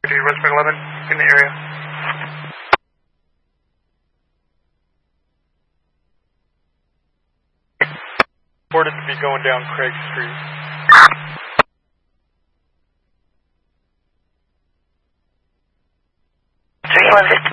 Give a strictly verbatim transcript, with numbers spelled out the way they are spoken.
West eleven in the area. Reported to be going down Craig Street. three one fifty.